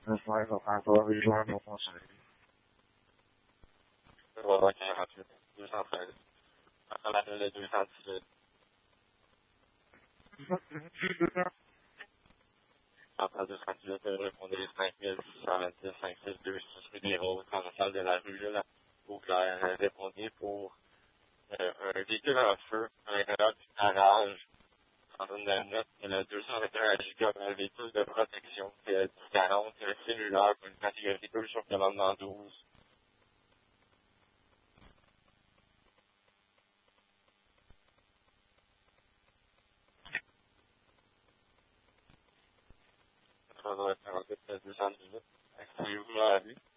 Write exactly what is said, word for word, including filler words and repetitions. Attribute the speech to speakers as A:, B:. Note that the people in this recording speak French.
A: That's why I thought we joined the function.
B: Voilà, quarante-huit, deux cent treize. Après l'appel de deux cent dix-huit. Après deux cent dix-huit, répondez cinq mille six cent vingt-six, cinq six deux six rue des Roses, dans la salle de la rue, là, au clair. Répondez pour euh, un véhicule en feu à l'intérieur du garage. En zone de note, c'est le deux cent vingt et un à Giga, un véhicule de protection. C'est du quarante, c'est le cellulaire pour une catégorie deux sur commandement douze. trois heures quarante-huit, deux cent dix-huit. Excusez-vous, la vie.